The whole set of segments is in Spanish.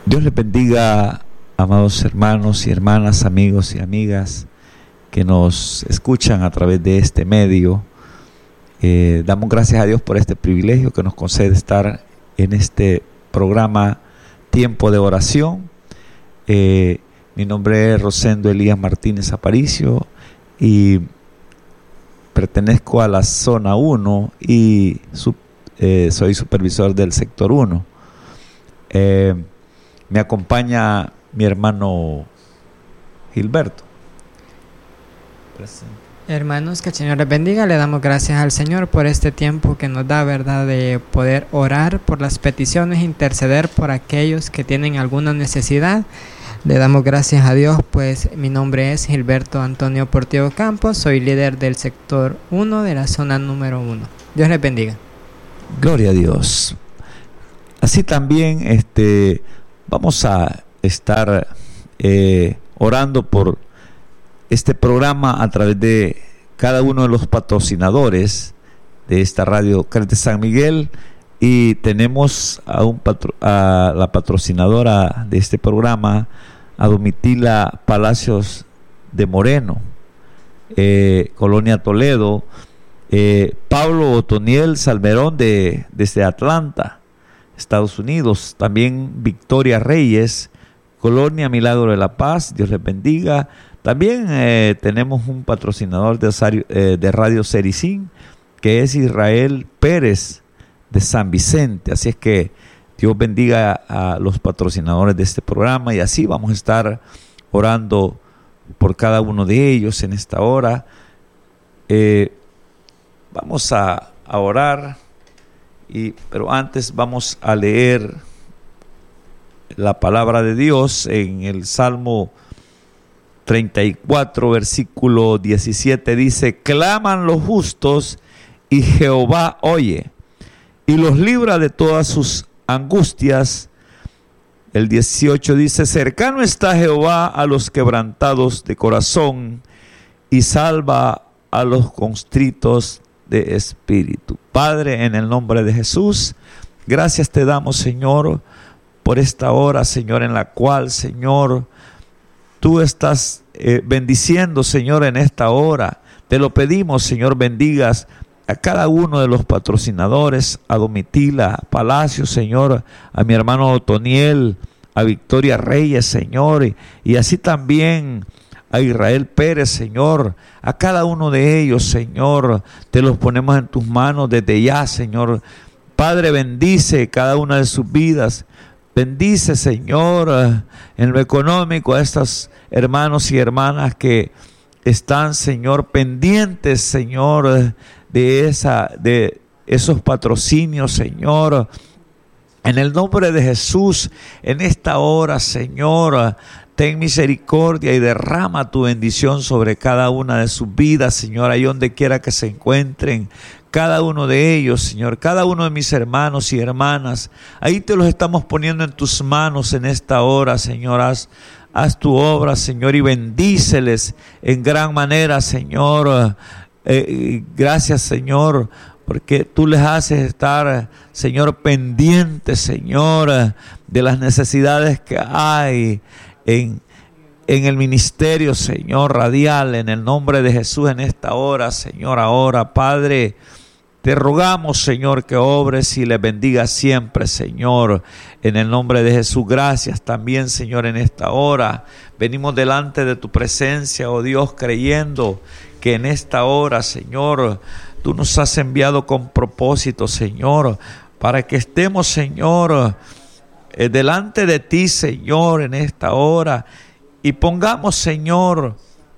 Dios les bendiga, amados hermanos y hermanas, amigos y amigas que nos escuchan a través de este medio. Damos gracias a Dios por este privilegio que nos concede estar en este programa Tiempo de Oración. Mi nombre es Rosendo Elías Martínez Aparicio y pertenezco a la zona 1 y soy supervisor del sector 1. Me acompaña mi hermano Gilberto. Presente. Hermanos, que el Señor les bendiga. Le damos gracias al Señor por este tiempo que nos da, ¿verdad?, de poder orar por las peticiones, interceder por aquellos que tienen alguna necesidad. Le damos gracias a Dios, pues mi nombre es Gilberto Antonio Portillo Campos, soy líder del sector 1 de la zona número 1. Dios les bendiga. Gloria a Dios. Así también vamos a estar orando por este programa a través de cada uno de los patrocinadores de esta radio Cres de San Miguel, y tenemos a la patrocinadora de este programa, a Domitila Palacios de Moreno, Colonia Toledo, Pablo Otoniel Salmerón desde Atlanta, Estados Unidos, también Victoria Reyes, Colonia Milagro de la Paz, Dios les bendiga. También tenemos un patrocinador de Radio Sericín, que es Israel Pérez de San Vicente. Así es que Dios bendiga a los patrocinadores de este programa, y así vamos a estar orando por cada uno de ellos en esta hora. Vamos a orar, pero antes vamos a leer la palabra de Dios en el Salmo 34, versículo 17. Dice: claman los justos y Jehová oye y los libra de todas sus angustias. El 18 dice: cercano está Jehová a los quebrantados de corazón y salva a los constritos de espíritu. Padre, en el nombre de Jesús, gracias te damos, Señor, por esta hora, Señor, en la cual, Señor, tú estás bendiciendo, Señor, en esta hora. Te lo pedimos, Señor, bendigas a cada uno de los patrocinadores, a Domitila Palacios, Señor, a mi hermano Otoniel, a Victoria Reyes, Señor, y así también a Israel Pérez, Señor, a cada uno de ellos, Señor, te los ponemos en tus manos desde ya, Señor. Padre, bendice cada una de sus vidas. Bendice, Señor, en lo económico a estos hermanos y hermanas que están, Señor, pendientes, Señor, de esos patrocinios, Señor. En el nombre de Jesús, en esta hora, Señor, ten misericordia y derrama tu bendición sobre cada una de sus vidas, Señor, ahí donde quiera que se encuentren. Cada uno de ellos, Señor, cada uno de mis hermanos y hermanas, ahí te los estamos poniendo en tus manos en esta hora, Señor. Haz tu obra, Señor, y bendíceles en gran manera, Señor. Gracias, Señor, porque tú les haces estar, Señor, pendientes, Señor, de las necesidades que hay en el ministerio, Señor, radial, en el nombre de Jesús, en esta hora, Señor. Ahora, Padre, te rogamos, Señor, que obres y les bendiga siempre, Señor, en el nombre de Jesús. Gracias también, Señor, en esta hora. Venimos delante de tu presencia, oh Dios, creyendo que en esta hora, Señor, tú nos has enviado con propósito, Señor, para que estemos, Señor, delante de ti, Señor, en esta hora, y pongamos, Señor,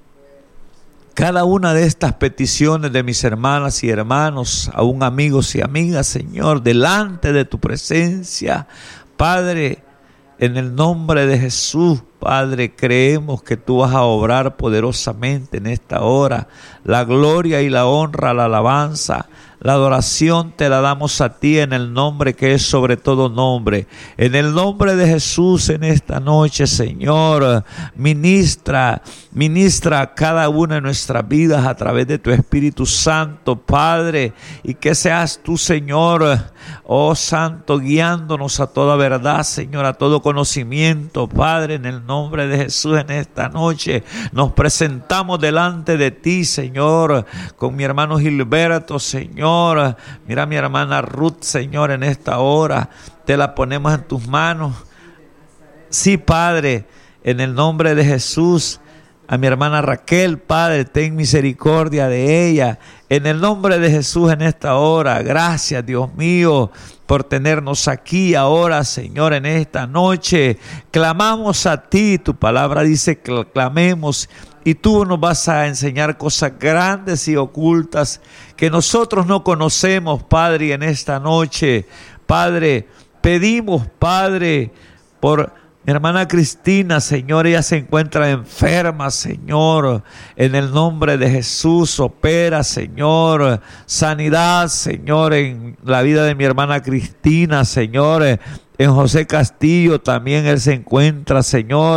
cada una de estas peticiones de mis hermanas y hermanos, aún amigos y amigas, Señor, delante de tu presencia. Padre, en el nombre de Jesús, Padre, creemos que tú vas a obrar poderosamente en esta hora. La gloria y la honra, la alabanza, la adoración te la damos a ti en el nombre que es sobre todo nombre. En el nombre de Jesús en esta noche, Señor, ministra a cada una de nuestras vidas a través de tu Espíritu Santo, Padre, y que seas tú, Señor, Oh Santo, guiándonos a toda verdad, Señor, a todo conocimiento, Padre, en el nombre de Jesús. En esta noche nos presentamos delante de ti, Señor, con mi hermano Gilberto, Señor. Mira a mi hermana Ruth, Señor, en esta hora te la ponemos en tus manos. Sí, Padre, en el nombre de Jesús. A mi hermana Raquel, Padre, ten misericordia de ella. En el nombre de Jesús en esta hora. Gracias, Dios mío, por tenernos aquí ahora, Señor, en esta noche. Clamamos a ti. Tu palabra dice que clamemos. Y tú nos vas a enseñar cosas grandes y ocultas que nosotros no conocemos, Padre. Y en esta noche, Padre, pedimos, Padre, por mi hermana Cristina, Señor, ella se encuentra enferma, Señor. En el nombre de Jesús, opera, Señor, sanidad, Señor, en la vida de mi hermana Cristina, Señor. En José Castillo también él se encuentra, Señor,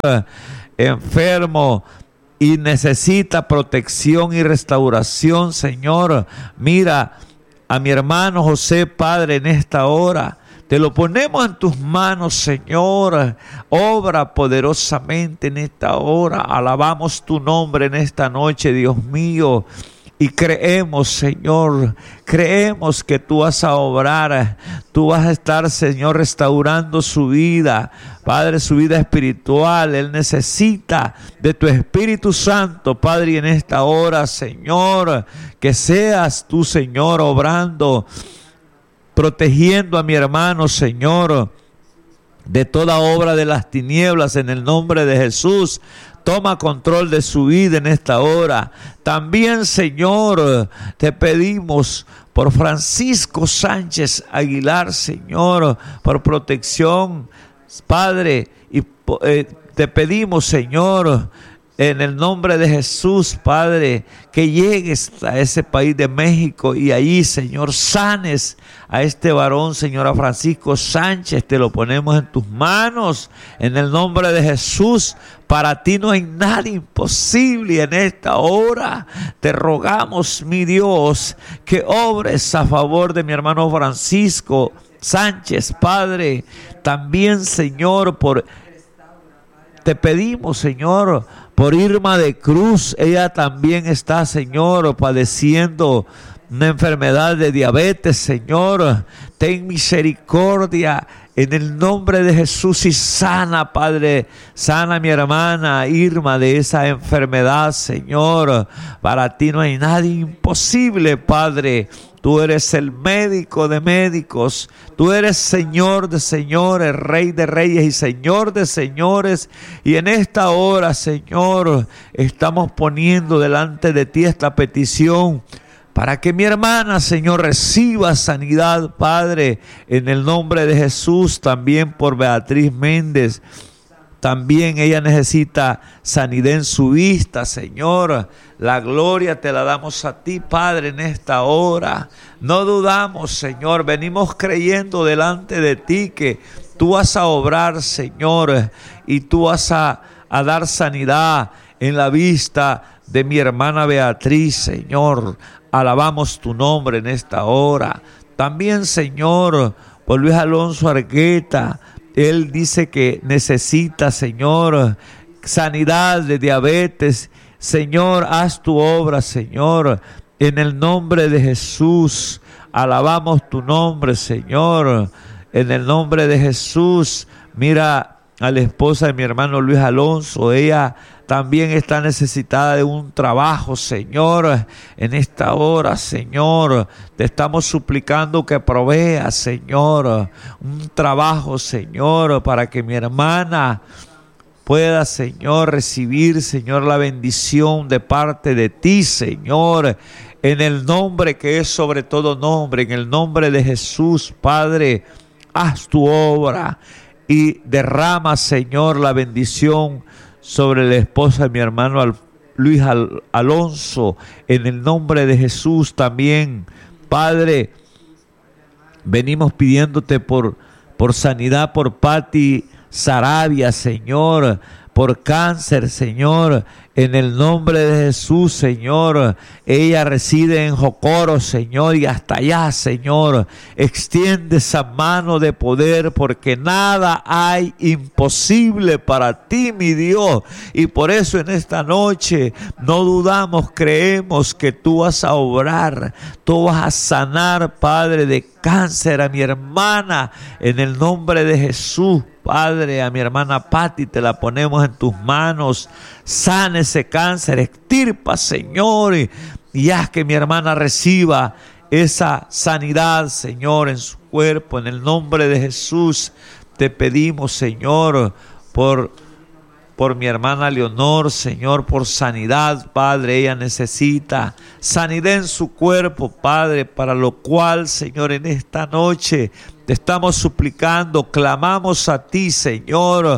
enfermo y necesita protección y restauración, Señor. Mira a mi hermano José, Padre, en esta hora. Te lo ponemos en tus manos, Señor. Obra poderosamente en esta hora. Alabamos tu nombre en esta noche, Dios mío. Y creemos, Señor, creemos que tú vas a obrar. Tú vas a estar, Señor, restaurando su vida. Padre, su vida espiritual. Él necesita de tu Espíritu Santo, Padre, y en esta hora, Señor, que seas tú, Señor, obrando, protegiendo a mi hermano, Señor, de toda obra de las tinieblas en el nombre de Jesús. Toma control de su vida en esta hora. También, Señor, te pedimos por Francisco Sánchez Aguilar, Señor, por protección, Padre, y te pedimos, Señor, en el nombre de Jesús, Padre, que llegues a ese país de México y allí, Señor, sanes a este varón, Señor, a Francisco Sánchez. Te lo ponemos en tus manos, en el nombre de Jesús. Para ti no hay nada imposible. En esta hora te rogamos, mi Dios, que obres a favor de mi hermano Francisco Sánchez, Padre. También, Señor, te pedimos, Señor, por Irma de Cruz. Ella también está, Señor, padeciendo una enfermedad de diabetes, Señor. Ten misericordia en el nombre de Jesús y sana, Padre. Sana a mi hermana Irma de esa enfermedad, Señor. Para ti no hay nada imposible, Padre. Tú eres el médico de médicos. Tú eres Señor de señores, Rey de reyes y Señor de señores. Y en esta hora, Señor, estamos poniendo delante de ti esta petición para que mi hermana, Señor, reciba sanidad, Padre, en el nombre de Jesús. También por Beatriz Méndez. También ella necesita sanidad en su vista, Señor. La gloria te la damos a ti, Padre, en esta hora. No dudamos, Señor. Venimos creyendo delante de ti que tú vas a obrar, Señor. Y tú vas a dar sanidad en la vista de mi hermana Beatriz, Señor. Alabamos tu nombre en esta hora. También, Señor, por Luis Alonso Argueta. Él dice que necesita, Señor, sanidad de diabetes. Señor, haz tu obra, Señor, en el nombre de Jesús. Alabamos tu nombre, Señor, en el nombre de Jesús. Mira a la esposa de mi hermano Luis Alonso. Ella también está necesitada de un trabajo, Señor. En esta hora, Señor, te estamos suplicando que proveas, Señor, un trabajo, Señor, para que mi hermana pueda, Señor, recibir, Señor, la bendición de parte de ti, Señor, en el nombre que es sobre todo nombre, en el nombre de Jesús, Padre. Haz tu obra y derrama, Señor, la bendición sobre la esposa de mi hermano Luis Alonso, en el nombre de Jesús también. Padre, venimos pidiéndote por sanidad por Pati Sarabia, Señor, por cáncer, Señor. En el nombre de Jesús, Señor, ella reside en Jocoro, Señor, y hasta allá, Señor, extiende esa mano de poder, porque nada hay imposible para ti, mi Dios. Y por eso en esta noche no dudamos, creemos que tú vas a obrar, tú vas a sanar, Padre, de cáncer a mi hermana, en el nombre de Jesús. Padre, a mi hermana Patti te la ponemos en tus manos. Sana ese cáncer, extirpa, Señor, y haz que mi hermana reciba esa sanidad, Señor, en su cuerpo. En el nombre de Jesús te pedimos, Señor, por mi hermana Leonor, Señor, por sanidad, Padre. Ella necesita sanidad en su cuerpo, Padre, para lo cual, Señor, en esta noche te estamos suplicando, clamamos a ti, Señor,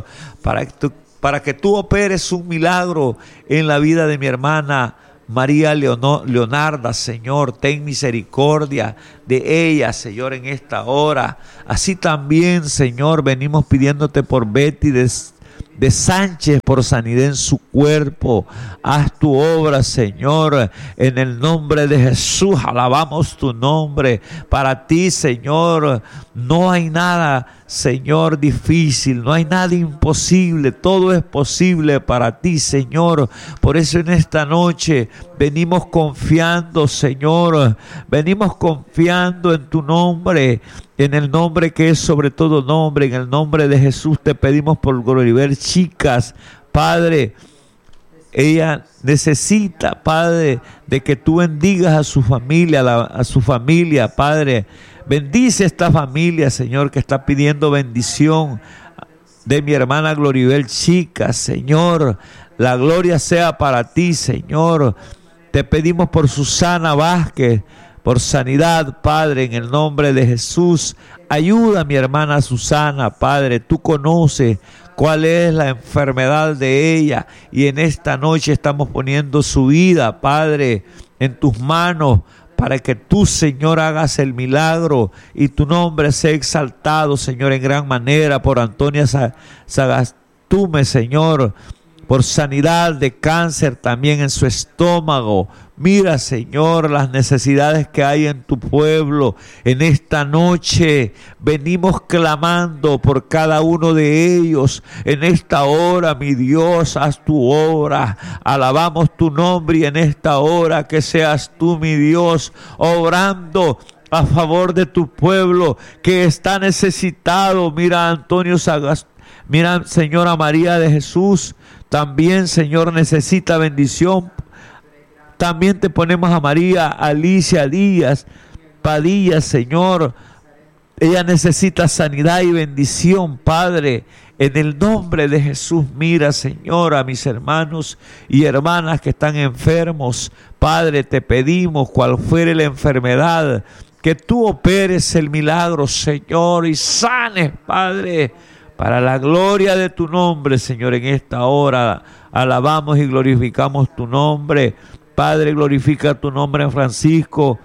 para que tú operes un milagro en la vida de mi hermana María Leonarda, Señor. Ten misericordia de ella, Señor, en esta hora. Así también, Señor, venimos pidiéndote por Betty de Sánchez, por sanidad en su cuerpo. Haz tu obra, Señor, en el nombre de Jesús. Alabamos tu nombre. Para ti, Señor, no hay nada, Señor, difícil, no hay nada imposible, todo es posible para ti, Señor. Por eso en esta noche venimos confiando, Señor, venimos confiando en tu nombre, en el nombre que es sobre todo nombre. En el nombre de Jesús te pedimos por Gloribel Chicas, Padre. Ella necesita, Padre, de que tú bendigas a su familia, Padre. Bendice esta familia, Señor, que está pidiendo bendición de mi hermana Gloribel Chicas, Señor. La gloria sea para ti, Señor. Te pedimos por Susana Vázquez, por sanidad, Padre, en el nombre de Jesús. Ayuda a mi hermana Susana, Padre. Tú conoces cuál es la enfermedad de ella, y en esta noche estamos poniendo su vida, Padre, en tus manos, para que tú, Señor, hagas el milagro y tu nombre sea exaltado, Señor, en gran manera. Por Antonia Sagastume, Señor, por sanidad de cáncer también en su estómago. Mira, Señor, las necesidades que hay en tu pueblo. En esta noche venimos clamando por cada uno de ellos. En esta hora, mi Dios, haz tu obra. Alabamos tu nombre, y en esta hora que seas tú, mi Dios, obrando a favor de tu pueblo que está necesitado. Mira, Antonio Sagastume. Mira, Señora María de Jesús, también, Señor, necesita bendición. También te ponemos a María Alicia Díaz Padilla, Señor. Ella necesita sanidad y bendición, Padre. En el nombre de Jesús, mira, Señor, a mis hermanos y hermanas que están enfermos. Padre, te pedimos, cual fuere la enfermedad, que tú operes el milagro, Señor, y sanes, Padre, para la gloria de tu nombre, Señor. En esta hora alabamos y glorificamos tu nombre. Padre, glorifica tu nombre en Francisco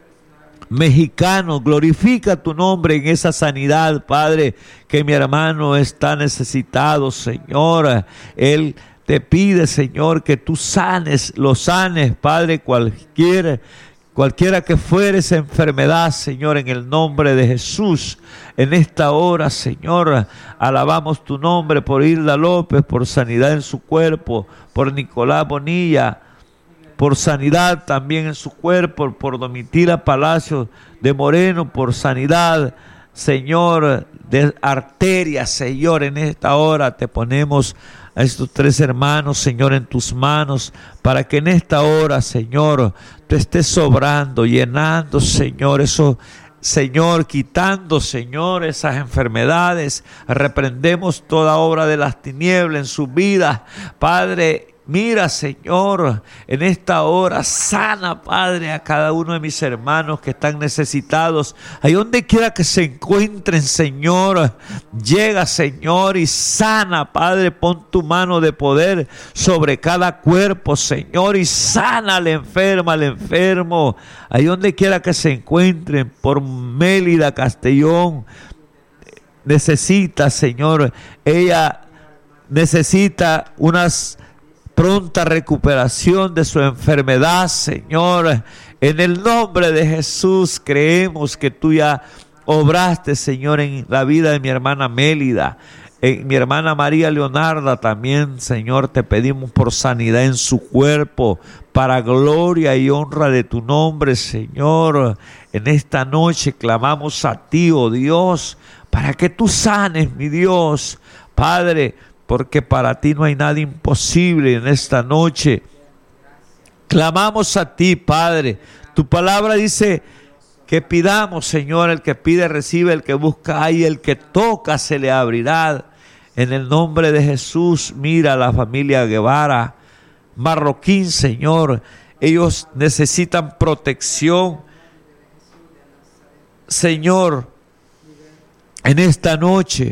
Mexicano. Glorifica tu nombre en esa sanidad, Padre, que mi hermano está necesitado, Señor. Él te pide, Señor, que tú lo sanes, Padre, cualquiera que fuere esa enfermedad, Señor, en el nombre de Jesús. En esta hora, Señor, alabamos tu nombre por Hilda López, por sanidad en su cuerpo, por Nicolás Bonilla, por sanidad también en su cuerpo, por Domitila Palacios de Moreno, por sanidad, Señor, de arterias, Señor. En esta hora te ponemos a estos tres hermanos, Señor, en tus manos, para que en esta hora, Señor, tú estés sobrando, llenando, Señor, eso, Señor, quitando, Señor, esas enfermedades. Reprendemos toda obra de las tinieblas en su vida, Padre. Mira, Señor, en esta hora sana, Padre, a cada uno de mis hermanos que están necesitados. Ahí donde quiera que se encuentren, Señor, llega, Señor, y sana, Padre. Pon tu mano de poder sobre cada cuerpo, Señor, y sana al enfermo. Ahí donde quiera que se encuentren, por Mélida Castellón, necesita, Señor, ella necesita unas pronta recuperación de su enfermedad, Señor. En el nombre de Jesús creemos que tú ya obraste, Señor, en la vida de mi hermana Mélida, en mi hermana María Leonarda también, Señor, te pedimos por sanidad en su cuerpo, para gloria y honra de tu nombre, Señor. En esta noche clamamos a ti, oh Dios, para que tú sanes, mi Dios, Padre, porque para ti no hay nada imposible. En esta noche clamamos a ti, Padre. Tu palabra dice que pidamos, Señor. El que pide recibe, el que busca hay, el que toca se le abrirá. En el nombre de Jesús, mira a la familia Guevara Marroquín, Señor. Ellos necesitan protección, Señor. En esta noche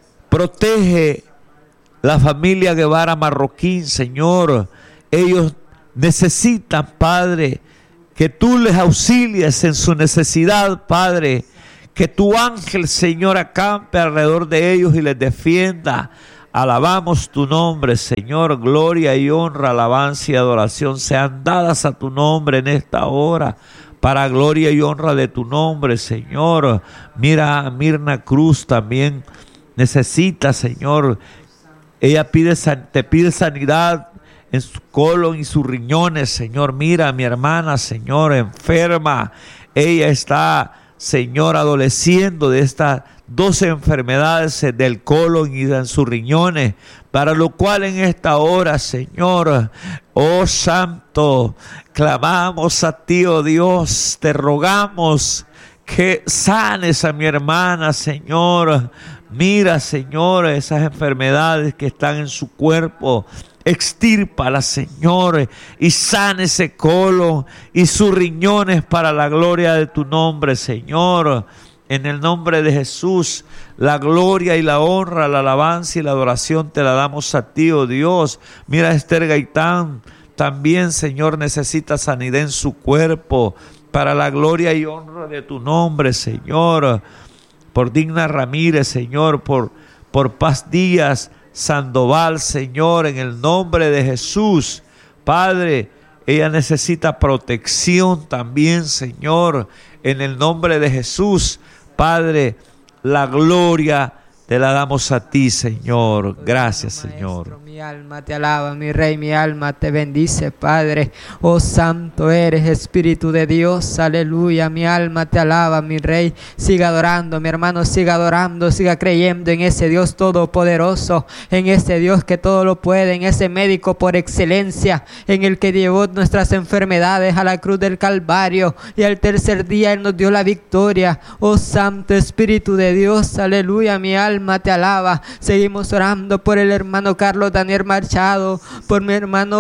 protege la familia Guevara Marroquín, Señor. Ellos necesitan, Padre, que tú les auxilies en su necesidad, Padre. Que tu ángel, Señor, acampe alrededor de ellos y les defienda. Alabamos tu nombre, Señor. Gloria y honra, alabanza y adoración sean dadas a tu nombre en esta hora, para gloria y honra de tu nombre, Señor. Mira a Mirna Cruz también. Necesita, Señor. Ella te pide sanidad en su colon y sus riñones, Señor. Mira a mi hermana, Señor, enferma. Ella está, Señor, adoleciendo de estas 12 enfermedades del colon y en sus riñones, para lo cual en esta hora, Señor, oh Santo, clamamos a ti, oh Dios, te rogamos que sanes a mi hermana, Señor. Mira, Señor, esas enfermedades que están en su cuerpo. Extírpalas, Señor, y sane ese colon y sus riñones para la gloria de tu nombre, Señor. En el nombre de Jesús, la gloria y la honra, la alabanza y la adoración te la damos a ti, oh Dios. Mira a Esther Gaitán, también, Señor, necesita sanidad en su cuerpo para la gloria y honra de tu nombre, Señor. Por Digna Ramírez, Señor, por Paz Díaz Sandoval, Señor, en el nombre de Jesús, Padre, ella necesita protección también, Señor, en el nombre de Jesús, Padre, la gloria te la damos a ti, Señor. Gracias, Señor. Mi alma te alaba, mi Rey, mi alma te bendice, Padre. Oh, santo eres, Espíritu de Dios, aleluya. Mi alma te alaba, mi Rey. Siga adorando, mi hermano, siga adorando, siga creyendo en ese Dios todopoderoso, en ese Dios que todo lo puede, en ese médico por excelencia, en el que llevó nuestras enfermedades a la cruz del Calvario y al tercer día Él nos dio la victoria. Oh, santo Espíritu de Dios, aleluya. Mi alma te alaba. Seguimos orando por el hermano Carlos Daniel Machado, por mi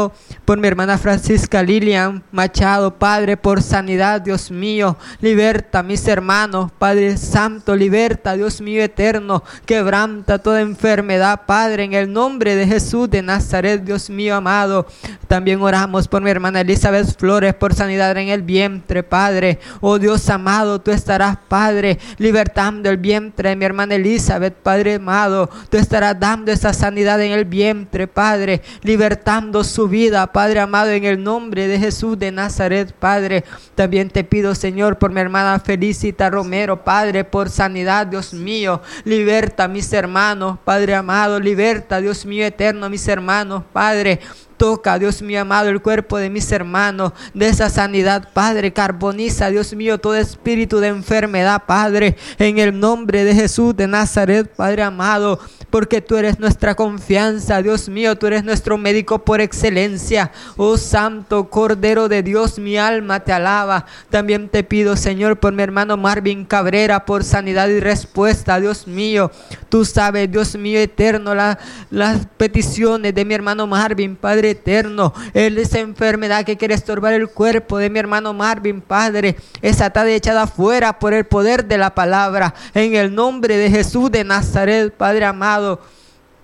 hermana Francisca Lilian Machado, Padre, por sanidad, Dios mío. Liberta a mis hermanos, Padre Santo, liberta, Dios mío eterno, quebranta toda enfermedad, Padre, en el nombre de Jesús de Nazaret, Dios mío amado. También oramos por mi hermana Elizabeth Flores, por sanidad en el vientre, Padre. Oh Dios amado, tú estarás, Padre, libertando el vientre de mi hermana Elizabeth, Padre amado. Tú estarás dando esa sanidad en el vientre, Padre, libertando su vida, Padre amado, en el nombre de Jesús de Nazaret, Padre. También te pido, Señor, por mi hermana Felicita Romero, Padre, por sanidad, Dios mío. Liberta a mis hermanos, Padre amado, liberta, Dios mío eterno, a mis hermanos, Padre. Toca, Dios mío amado, el cuerpo de mis hermanos, de esa sanidad, Padre. Carboniza, Dios mío, todo espíritu de enfermedad, Padre, en el nombre de Jesús de Nazaret, Padre amado, porque tú eres nuestra confianza, Dios mío, tú eres nuestro médico por excelencia. Oh Santo Cordero de Dios, mi alma te alaba. También te pido, Señor, por mi hermano Marvin Cabrera, por sanidad y respuesta, Dios mío. Tú sabes, Dios mío eterno, las peticiones de mi hermano Marvin, Padre eterno. Esa enfermedad que quiere estorbar el cuerpo de mi hermano Marvin, Padre, esa está echada fuera por el poder de la palabra, en el nombre de Jesús de Nazaret, Padre amado.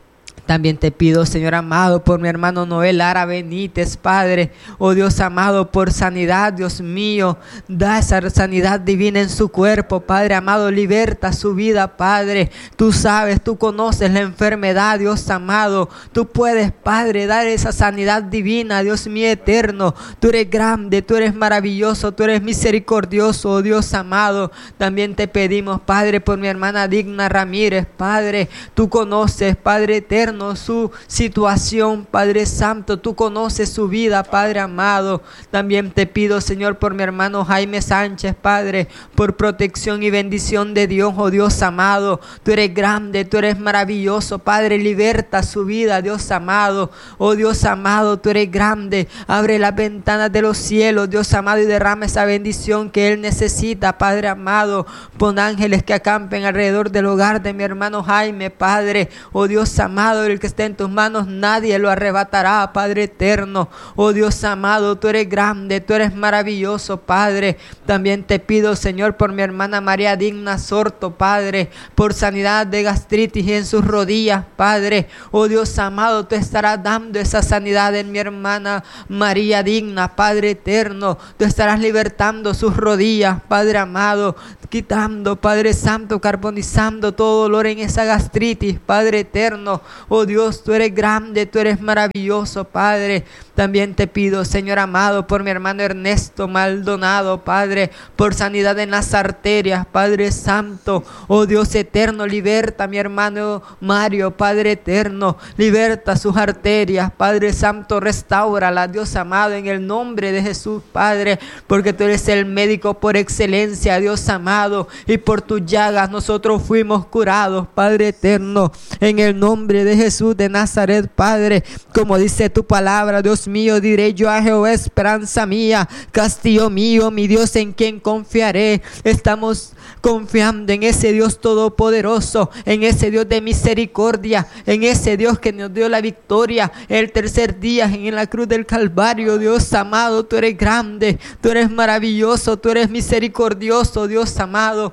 También te pido, Señor amado, por mi hermano Noel Lara Benítez, Padre. Oh Dios amado, por sanidad, Dios mío. Da esa sanidad divina en su cuerpo, Padre amado. Liberta su vida, Padre. Tú sabes, tú conoces la enfermedad, Dios amado. Tú puedes, Padre, dar esa sanidad divina, Dios mío eterno. Tú eres grande, tú eres maravilloso, tú eres misericordioso, oh Dios amado. También te pedimos, Padre, por mi hermana Digna Ramírez, Padre. Tú conoces, Padre eterno, su situación, Padre Santo. Tú conoces su vida, Padre amado. También te pido, Señor, por mi hermano Jaime Sánchez, Padre, por protección y bendición de Dios, oh Dios amado. Tú eres grande, tú eres maravilloso, Padre. Liberta su vida, Dios amado. Oh Dios amado, tú eres grande. Abre las ventanas de los cielos, Dios amado, y derrama esa bendición que él necesita, Padre amado. Pon ángeles que acampen alrededor del hogar de mi hermano Jaime, Padre. Oh Dios amado, el que esté en tus manos nadie lo arrebatará, Padre eterno. Oh Dios amado, tú eres grande, tú eres maravilloso, Padre. También te pido, Señor, por mi hermana María Digna Sorto, Padre, por sanidad de gastritis en sus rodillas, Padre. Oh Dios amado, tú estarás dando esa sanidad en mi hermana María Digna, Padre eterno. Tú estarás libertando sus rodillas, Padre amado, quitando, Padre Santo, carbonizando todo dolor en esa gastritis, Padre eterno. Oh Dios, tú eres grande, tú eres maravilloso, Padre. También te pido, Señor amado, por mi hermano Ernesto Maldonado, Padre, por sanidad en las arterias, Padre Santo. Oh Dios eterno, liberta a mi hermano Mario, Padre eterno. Liberta sus arterias, Padre Santo, restáuralas, Dios amado, en el nombre de Jesús, Padre, porque tú eres el médico por excelencia, Dios amado, y por tus llagas nosotros fuimos curados, Padre eterno, en el nombre de Jesús de Nazaret, Padre. Como dice tu palabra, Dios mío, diré yo a Jehová, esperanza mía, castillo mío, mi Dios en quien confiaré. Estamos confiando en ese Dios todopoderoso, en ese Dios de misericordia, en ese Dios que nos dio la victoria el tercer día en la cruz del Calvario. Dios amado, tú eres grande, tú eres maravilloso, tú eres misericordioso, Dios amado.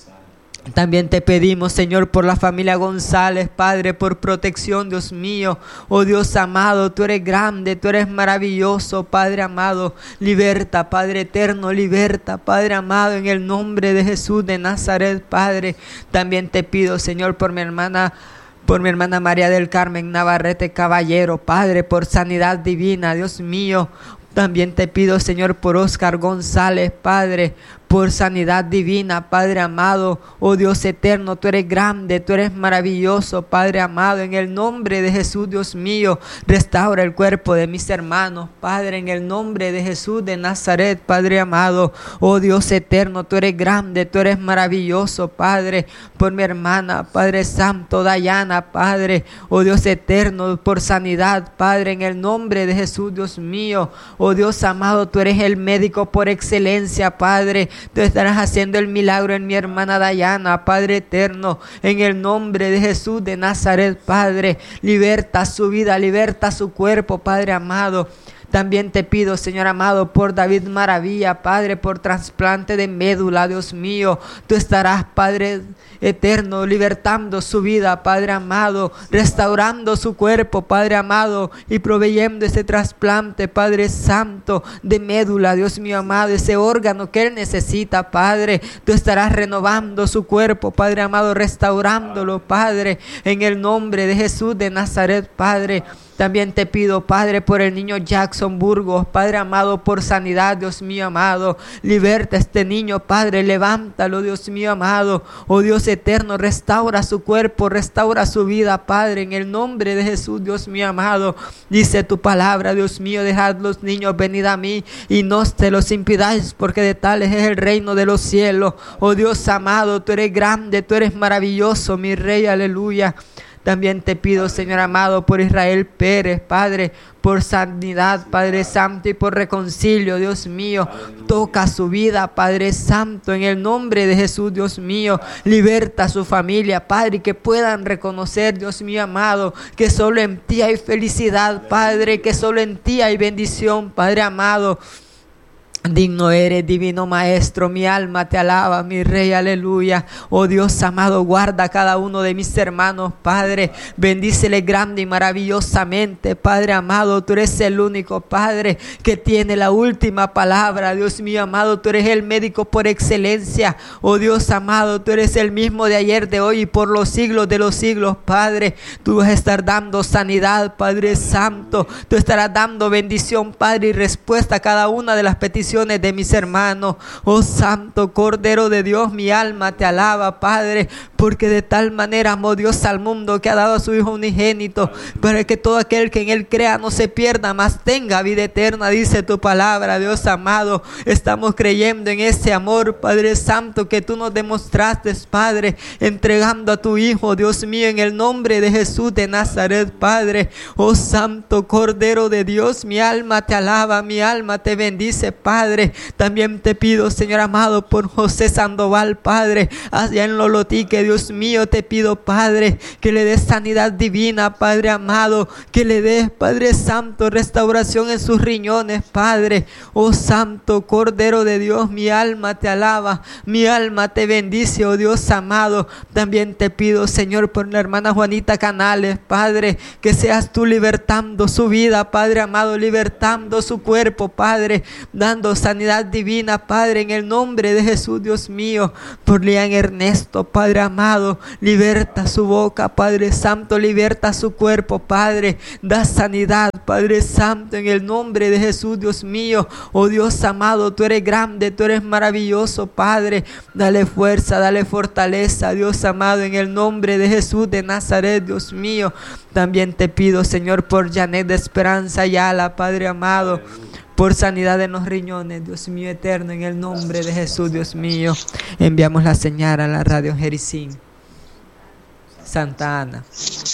También te pedimos, Señor, por la familia González, Padre, por protección, Dios mío. Oh Dios amado, tú eres grande, tú eres maravilloso, Padre amado. Liberta, Padre eterno, liberta, Padre amado, en el nombre de Jesús de Nazaret, Padre. También te pido, Señor, por mi hermana María del Carmen Navarrete Caballero, Padre, por sanidad divina, Dios mío. También te pido, Señor, por Oscar González, Padre, por sanidad divina, Padre amado. Oh Dios eterno, tú eres grande, tú eres maravilloso, Padre amado. En el nombre de Jesús, Dios mío, restaura el cuerpo de mis hermanos, Padre, en el nombre de Jesús de Nazaret, Padre amado. Oh Dios eterno, tú eres grande, tú eres maravilloso, Padre, por mi hermana, Padre Santo, Dayana, Padre. Oh Dios eterno, por sanidad, Padre, en el nombre de Jesús, Dios mío. Oh Dios amado, tú eres el médico por excelencia, Padre. Tú estarás haciendo el milagro en mi hermana Dayana, Padre eterno, en el nombre de Jesús de Nazaret, Padre. Liberta su vida, liberta su cuerpo, Padre amado. También te pido, Señor amado, por David Maravilla, Padre, por trasplante de médula, Dios mío. Tú estarás, Padre eterno, libertando su vida, Padre amado, restaurando su cuerpo, Padre amado, y proveyendo ese trasplante, Padre Santo, de médula, Dios mío amado, ese órgano que él necesita, Padre. Tú estarás renovando su cuerpo, Padre amado, restaurándolo, Padre, en el nombre de Jesús de Nazaret, Padre. También te pido, Padre, por el niño Jackson Burgos, Padre amado, por sanidad, Dios mío amado. Liberta a este niño, Padre, levántalo, Dios mío amado. Oh Dios eterno, restaura su cuerpo, restaura su vida, Padre, en el nombre de Jesús, Dios mío amado. Dice tu palabra, Dios mío, dejad los niños, venid a mí y no se los impidáis, porque de tales es el reino de los cielos. Oh Dios amado, tú eres grande, tú eres maravilloso, mi Rey, aleluya. También te pido, Señor amado, por Israel Pérez, Padre, por sanidad, Padre Santo, y por reconcilio, Dios mío. Toca su vida, Padre Santo, en el nombre de Jesús, Dios mío. Liberta a su familia, Padre, y que puedan reconocer, Dios mío amado, que solo en ti hay felicidad, Padre, que solo en ti hay bendición, Padre amado. Digno eres, divino Maestro, mi alma te alaba, mi Rey, aleluya. Oh Dios amado, guarda a cada uno de mis hermanos, Padre. Bendícele grande y maravillosamente, Padre amado. Tú eres el único, Padre, que tiene la última palabra. Dios mío amado, tú eres el médico por excelencia. Oh Dios amado, tú eres el mismo de ayer, de hoy y por los siglos de los siglos, Padre. Tú vas a estar dando sanidad, Padre Santo. Tú estarás dando bendición, Padre, y respuesta a cada una de las peticiones de mis hermanos. Oh Santo Cordero de Dios, mi alma te alaba, Padre, porque de tal manera amó Dios al mundo que ha dado a su Hijo unigénito, para que todo aquel que en Él crea no se pierda, mas tenga vida eterna, dice tu palabra. Dios amado, estamos creyendo en ese amor, Padre Santo, que tú nos demostraste, Padre, entregando a tu Hijo, Dios mío, en el nombre de Jesús de Nazaret, Padre. Oh Santo Cordero de Dios, mi alma te alaba, mi alma te bendice, Padre. También te pido, Señor amado, por José Sandoval, Padre, allá en Lolotique, Dios mío, te pido, Padre, que le des sanidad divina, Padre amado, que le des, Padre Santo, restauración en sus riñones, Padre. Oh Santo Cordero de Dios, mi alma te alaba, mi alma te bendice, oh Dios amado. También te pido, Señor, por la hermana Juanita Canales, Padre, que seas tú libertando su vida, Padre amado, libertando su cuerpo, Padre, dando sanidad divina, Padre, en el nombre de Jesús, Dios mío. Por Lian Ernesto, Padre amado, liberta su boca, Padre Santo, liberta su cuerpo, Padre, da sanidad, Padre Santo, en el nombre de Jesús, Dios mío. Oh Dios amado, tú eres grande, tú eres maravilloso, Padre, dale fuerza, dale fortaleza, Dios amado, en el nombre de Jesús de Nazaret, Dios mío. También te pido, Señor, por Janet de Esperanza Ayala, Padre amado, por sanidad en los riñones, Dios mío eterno, en el nombre de Jesús, Dios mío. Enviamos la señal a la radio Jericín, Santa Ana.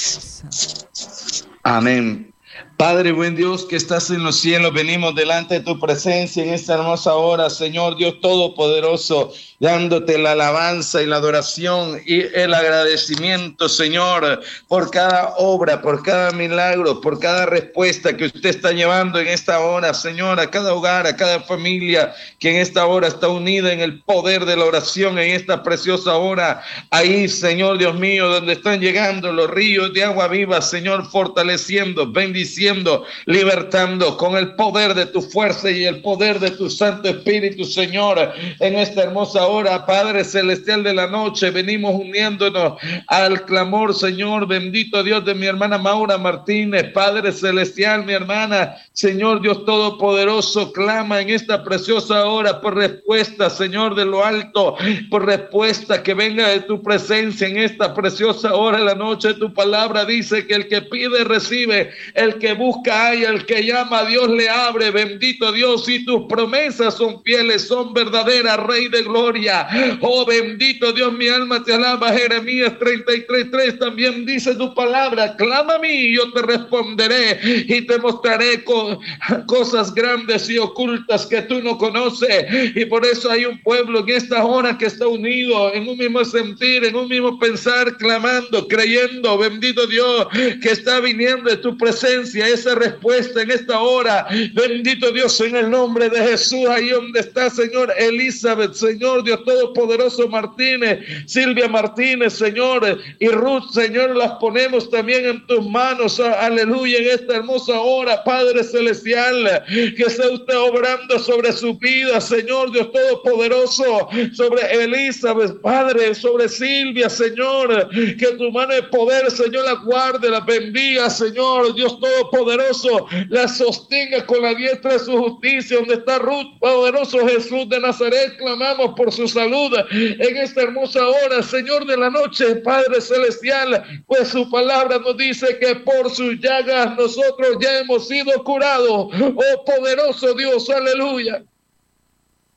Amén. Padre, buen Dios que estás en los cielos, venimos delante de tu presencia en esta hermosa hora, Señor Dios Todopoderoso, dándote la alabanza y la adoración y el agradecimiento, Señor, por cada obra, por cada milagro, por cada respuesta que usted está llevando en esta hora, Señor, a cada hogar, a cada familia que en esta hora está unida en el poder de la oración, en esta preciosa hora. Ahí, Señor Dios mío, donde están llegando los ríos de agua viva, Señor, fortaleciendo, bendiciendo, libertando con el poder de tu fuerza y el poder de tu Santo Espíritu, Señor, en esta hermosa hora, Padre Celestial de la noche, venimos uniéndonos al clamor, Señor, bendito Dios de mi hermana Maura Martínez, Padre Celestial, mi hermana, Señor Dios Todopoderoso, clama en esta preciosa hora por respuesta, Señor, de lo alto, por respuesta que venga de tu presencia en esta preciosa hora de la noche. Tu palabra dice que el que pide recibe, el que busca halla, el que llama a Dios le abre. Bendito Dios, y tus promesas son fieles, son verdaderas, Rey de gloria. Oh bendito Dios, mi alma te alaba. Jeremías 33:3 también dice tu palabra: clama a mí y yo te responderé y te mostraré cosas grandes y ocultas que tú no conoces. Y por eso hay un pueblo en esta hora que está unido en un mismo sentir, en un mismo pensar, clamando, creyendo, bendito Dios, que está viniendo de tu presencia esa respuesta en esta hora. Bendito Dios, en el nombre de Jesús, ahí donde está, Señor, Elizabeth, Señor Dios Todopoderoso Martínez, Silvia Martínez, Señor, y Ruth, Señor, las ponemos también en tus manos, aleluya, en esta hermosa hora, Padre Celestial, que sea usted obrando sobre su vida, Señor Dios Todopoderoso, sobre Elizabeth, Padre, sobre Silvia, Señor, que tu mano de poder, Señor, la guarde, la bendiga, Señor Dios Todopoderoso, la sostenga con la diestra de su justicia. Donde está Ruth, poderoso Jesús de Nazaret, clamamos por su salud en esta hermosa hora, Señor de la noche, Padre Celestial, pues su palabra nos dice que por sus llagas nosotros ya hemos sido curados. Oh poderoso Dios, aleluya.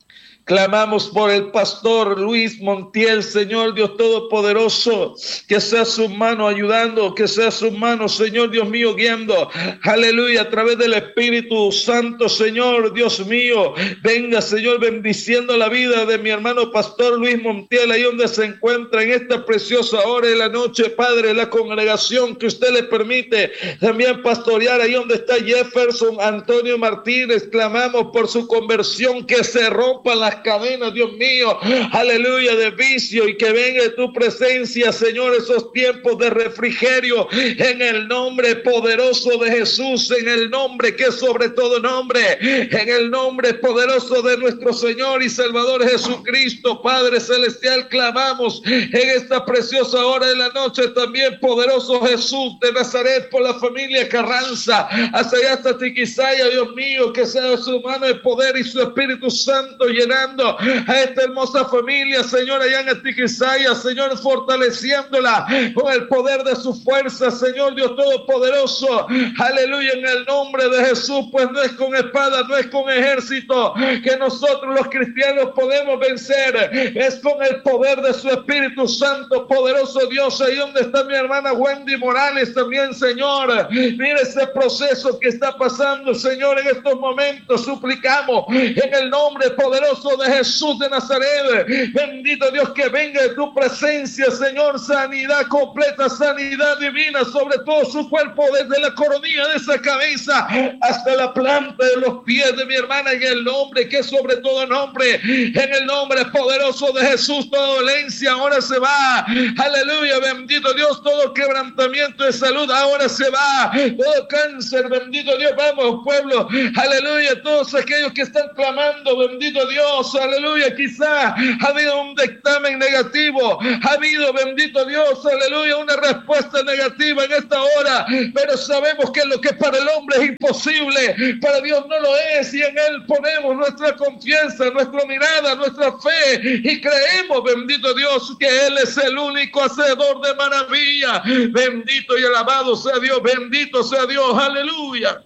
Clamamos por el pastor Luis Montiel, Señor Dios Todopoderoso, que sea su mano ayudando, que sea su mano, Señor Dios mío, guiando. Aleluya, a través del Espíritu Santo, Señor Dios mío. Venga, Señor, bendiciendo la vida de mi hermano pastor Luis Montiel, ahí donde se encuentra en esta preciosa hora de la noche, Padre, la congregación que usted le permite también pastorear, ahí donde está Jefferson Antonio Martínez. Clamamos por su conversión, que se rompan las cadenas, Dios mío, aleluya, de vicio, y que venga de tu presencia, Señor, esos tiempos de refrigerio, en el nombre poderoso de Jesús, en el nombre que es sobre todo nombre, en el nombre poderoso de nuestro Señor y Salvador Jesucristo. Padre celestial, clamamos en esta preciosa hora de la noche también, poderoso Jesús de Nazaret, por la familia Carranza, hasta Tiquisaya, Dios mío, que sea su mano de poder y su Espíritu Santo llenando a esta hermosa familia, Señor, allá en Tiquisaya, Señor, fortaleciéndola con el poder de su fuerza, Señor Dios Todopoderoso, aleluya, en el nombre de Jesús, pues no es con espada, no es con ejército que nosotros los cristianos podemos vencer, es con el poder de su Espíritu Santo, poderoso Dios. Ahí donde está mi hermana Wendy Morales también, Señor, mire ese proceso que está pasando, Señor, en estos momentos, suplicamos en el nombre poderoso de Jesús de Nazaret, bendito Dios, que venga de tu presencia, Señor, sanidad completa, sanidad divina sobre todo su cuerpo, desde la coronilla de esa cabeza hasta la planta de los pies de mi hermana, en el nombre que es sobre todo nombre, en el nombre poderoso de Jesús. Toda dolencia ahora se va, aleluya, bendito Dios, todo quebrantamiento de salud ahora se va, todo cáncer, bendito Dios, vamos pueblo, aleluya, todos aquellos que están clamando, bendito Dios, aleluya, quizá ha habido un dictamen negativo, ha habido, bendito Dios, aleluya, una respuesta negativa en esta hora, pero sabemos que lo que para el hombre es imposible, para Dios no lo es, y en Él ponemos nuestra confianza, nuestra mirada, nuestra fe, y creemos, bendito Dios, que Él es el único hacedor de maravilla. Bendito y alabado sea Dios, bendito sea Dios, aleluya.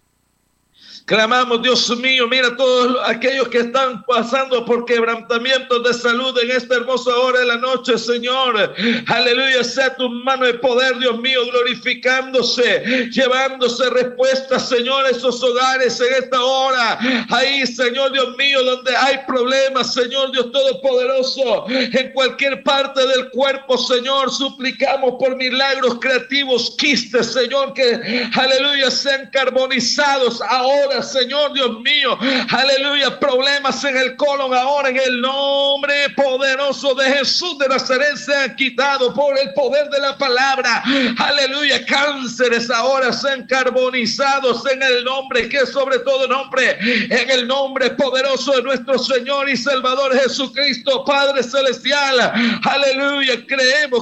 Clamamos, Dios mío, mira todos aquellos que están pasando por quebrantamientos de salud en esta hermosa hora de la noche, Señor. Aleluya, sea tu mano de poder, Dios mío, glorificándose, llevándose respuestas, Señor, a esos hogares en esta hora. Ahí, Señor, Dios mío, donde hay problemas, Señor, Dios Todopoderoso, en cualquier parte del cuerpo, Señor, suplicamos por milagros creativos, quistes, Señor, que, aleluya, sean carbonizados ahora, Señor Dios mío, aleluya, problemas en el colon ahora, en el nombre poderoso de Jesús de Nazaret, sean quitados por el poder de la palabra, aleluya, cánceres ahora sean carbonizados en el nombre que es sobre todo nombre, en el nombre poderoso de nuestro Señor y Salvador Jesucristo, Padre celestial, aleluya, creemos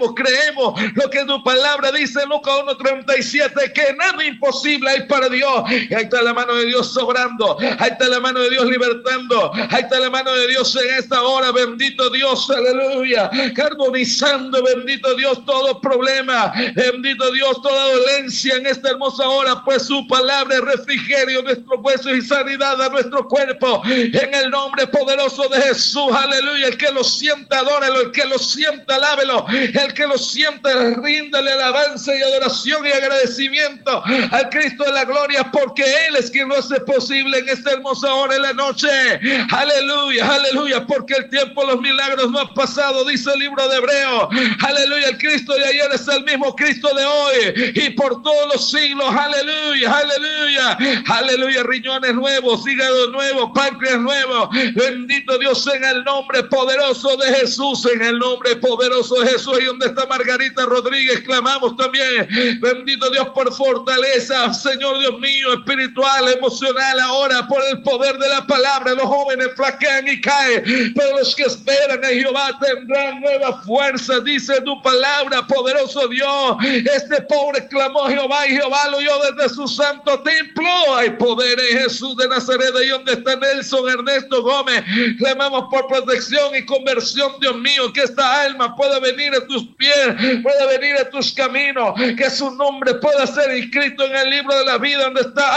lo que tu palabra dice en Lucas 1:37, que nada imposible hay para Dios. Y ahí está la mano de Dios sobrando, ahí está la mano de Dios libertando, ahí está la mano de Dios en esta hora, bendito Dios, aleluya, carbonizando, bendito Dios, todo problema, bendito Dios, toda dolencia en esta hermosa hora, pues su palabra es refrigerio a nuestros huesos y sanidad a nuestro cuerpo, en el nombre poderoso de Jesús, aleluya. El que lo sienta, adóralo, el que lo sienta, alábelo, el que lo sienta, ríndale alabanza y adoración y agradecimiento al Cristo de la gloria, porque Él es quien lo hace posible en esta hermosa hora de la noche, aleluya, aleluya, porque el tiempo de los milagros no ha pasado, dice el libro de Hebreo, aleluya, el Cristo de ayer es el mismo Cristo de hoy y por todos los siglos, aleluya, aleluya, aleluya, riñones nuevos, hígado nuevo, páncreas nuevo, bendito Dios, en el nombre poderoso de Jesús, en el nombre poderoso de Jesús. Y donde está Margarita Rodríguez, clamamos también, bendito Dios, por fortaleza, Señor Dios mío, espiritual, emocional, ahora por el poder de la palabra. Los jóvenes flaquean y caen, pero los que esperan en Jehová tendrán nueva fuerza, dice tu palabra, poderoso Dios. Este pobre clamó a Jehová y Jehová lo oyó desde su santo templo. Hay poder en Jesús de Nazaret. Ahí donde está Nelson Ernesto Gómez, clamamos por protección y conversión, Dios mío, que esta alma pueda venir a tus pies, pueda venir a tus caminos, que su nombre pueda ser inscrito en el libro de la vida. Donde está Ana Guadalupe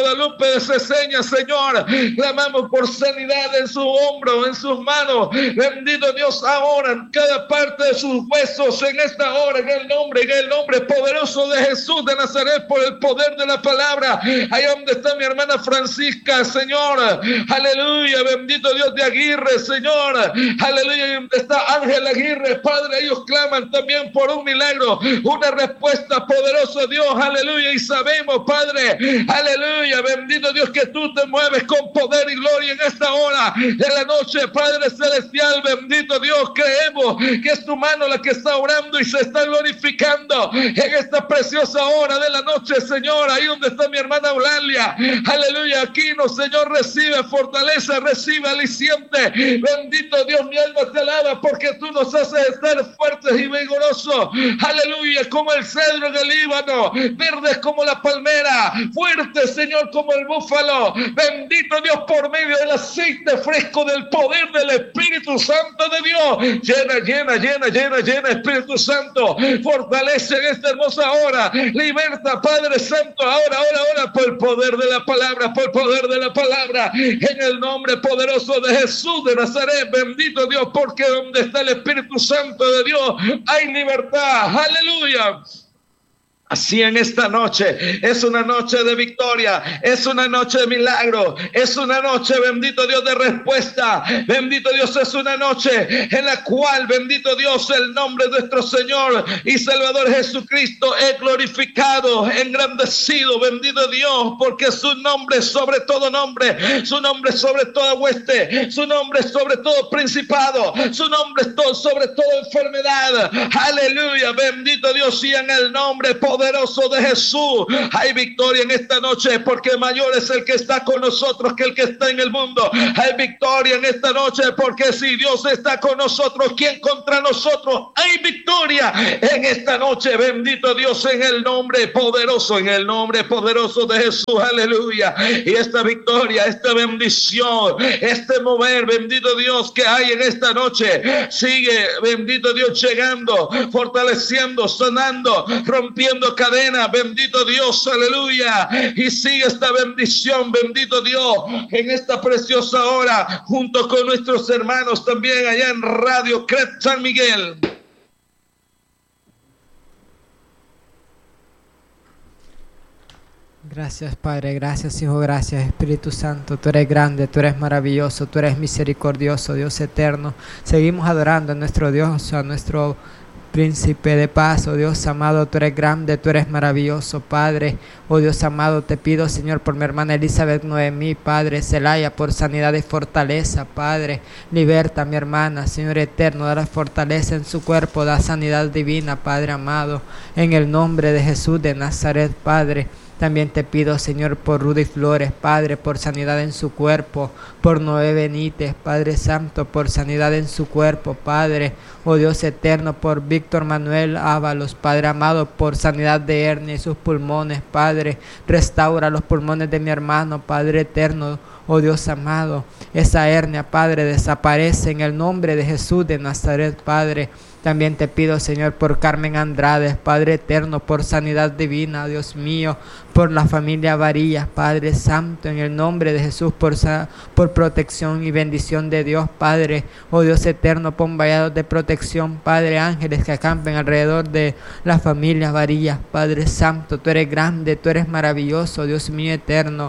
Guadalupe de Ceseña, Señor. Clamamos por sanidad en su hombro, en sus manos. Bendito Dios, ahora en cada parte de sus huesos, en esta hora, en el nombre poderoso de Jesús de Nazaret, por el poder de la palabra. Ahí donde está mi hermana Francisca, Señor. Aleluya, bendito Dios de Aguirre, Señor. Aleluya, y donde está Ángel Aguirre, Padre, ellos claman también por un milagro, una respuesta poderosa, Dios. Aleluya, y sabemos, Padre, aleluya, bendito Dios, que tú te mueves con poder y gloria en esta hora de la noche, Padre celestial, bendito Dios. Creemos que es tu mano la que está orando y se está glorificando en esta preciosa hora de la noche, Señor. Ahí donde está mi hermana Eulalia, aleluya, aquí no, Señor, recibe fortaleza, recibe aliciente. Bendito Dios, mi alma te alaba, porque tú nos haces estar fuertes y vigorosos, aleluya, como el cedro en el Líbano, verdes como la palmera, fuertes, Señor, como el búfalo. Bendito Dios, por medio del aceite fresco del poder del Espíritu Santo de Dios. Llena, Espíritu Santo. Fortalece en esta hermosa hora. Liberta, Padre Santo, ahora, por el poder de la palabra, por el poder de la palabra. En el nombre poderoso de Jesús de Nazaret. Bendito Dios, porque donde está el Espíritu Santo de Dios hay libertad. Aleluya. Así en esta noche, es una noche de victoria, es una noche de milagro, es una noche, bendito Dios, de respuesta. Bendito Dios, es una noche en la cual, bendito Dios, el nombre de nuestro Señor y Salvador Jesucristo es glorificado, engrandecido, bendito Dios, porque su nombre sobre todo nombre, su nombre sobre toda hueste, su nombre sobre todo principado, su nombre sobre toda enfermedad. Aleluya, bendito Dios, y en el nombre poderoso de Jesús hay victoria en esta noche, porque mayor es el que está con nosotros que el que está en el mundo. Hay victoria en esta noche, porque si Dios está con nosotros, ¿quién contra nosotros? Hay victoria en esta noche, bendito Dios, en el nombre poderoso de Jesús. Aleluya. Y esta victoria, esta bendición, este mover, bendito Dios, que hay en esta noche, sigue, bendito Dios, llegando, fortaleciendo, sanando, rompiendo cadena, bendito Dios, aleluya. Y sigue esta bendición, bendito Dios, en esta preciosa hora, junto con nuestros hermanos también allá en Radio CRED San Miguel. Gracias, Padre, gracias, Hijo, gracias, Espíritu Santo. Tú eres grande, tú eres maravilloso, tú eres misericordioso, Dios eterno. Seguimos adorando a nuestro Dios, a nuestro Príncipe de paz. Oh Dios amado, tú eres grande, tú eres maravilloso, Padre. Oh Dios amado, te pido, Señor, por mi hermana Elizabeth Noemí, Padre Celaya, por sanidad y fortaleza, Padre. Liberta a mi hermana, Señor eterno, da fortaleza en su cuerpo, da sanidad divina, Padre amado, en el nombre de Jesús de Nazaret, Padre. También te pido, Señor, por Rudy Flores, Padre, por sanidad en su cuerpo, por Noé Benítez, Padre Santo, por sanidad en su cuerpo, Padre, oh Dios eterno, por Víctor Manuel Ábalos, Padre amado, por sanidad de hernia y sus pulmones, Padre, restaura los pulmones de mi hermano, Padre eterno, oh Dios amado, esa hernia, Padre, desaparece en el nombre de Jesús de Nazaret, Padre. También te pido, Señor, por Carmen Andrade, Padre eterno, por sanidad divina, Dios mío, por la familia Varillas, Padre Santo, en el nombre de Jesús, por protección y bendición de Dios, Padre. Oh Dios eterno, pon vallados de protección, Padre, ángeles que acampen alrededor de la familia Varillas, Padre Santo. Tú eres grande, tú eres maravilloso, Dios mío eterno.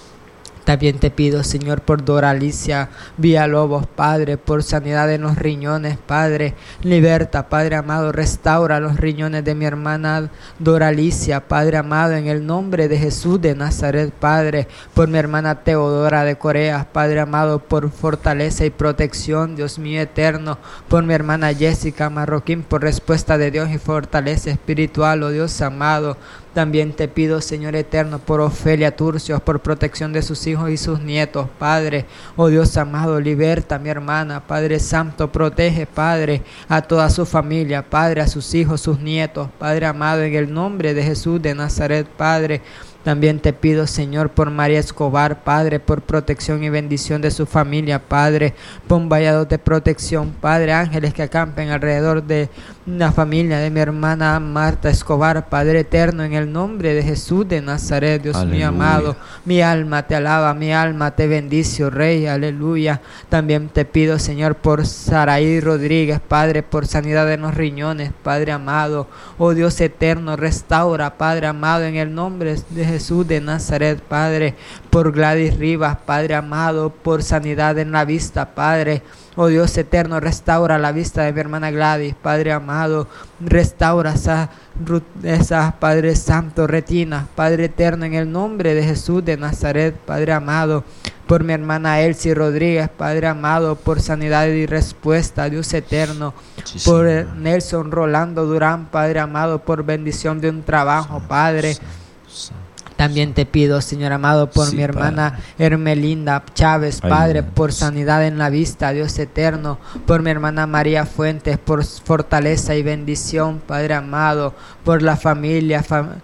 También te pido, Señor, por Doralicia Villalobos, Padre, por sanidad en los riñones, Padre. Liberta, Padre amado, restaura los riñones de mi hermana Doralicia, Padre amado, en el nombre de Jesús de Nazaret, Padre. Por mi hermana Teodora de Corea, Padre amado, por fortaleza y protección, Dios mío eterno. Por mi hermana Jessica Marroquín, por respuesta de Dios y fortaleza espiritual, oh Dios amado. También te pido, Señor eterno, por Ofelia Turcios, por protección de sus hijos y sus nietos, Padre. Oh Dios amado, liberta a mi hermana, Padre Santo, protege, Padre, a toda su familia, Padre, a sus hijos, sus nietos, Padre amado, en el nombre de Jesús de Nazaret, Padre. También te pido, Señor, por María Escobar, Padre, por protección y bendición de su familia, Padre. Pon vallados de protección, Padre, ángeles que acampen alrededor de la familia de mi hermana Marta Escobar, Padre eterno, en el nombre de Jesús de Nazaret, Dios mío amado. Mi alma te alaba, mi alma te bendice, oh Rey, aleluya. También te pido, Señor, por Saraí Rodríguez, Padre, por sanidad de los riñones, Padre amado. Oh Dios eterno, restaura, Padre amado, en el nombre de Jesús de Nazaret, Padre. Por Gladys Rivas, Padre amado, por sanidad en la vista, Padre. Oh Dios eterno, restaura la vista de mi hermana Gladys, Padre amado. Restaura esas, Padre santo, retinas, Padre eterno, en el nombre de Jesús de Nazaret, Padre amado. Por mi hermana Elsie Rodríguez, Padre amado, por sanidad y respuesta, Dios eterno. Sí, por Nelson Rolando Durán, Padre amado, por bendición de un trabajo, Padre. También te pido, Señor amado, por mi hermana Hermelinda Chávez, Padre, por sanidad en la vista, Dios eterno. Por mi hermana María Fuentes, por fortaleza y bendición, Padre amado. Por la familia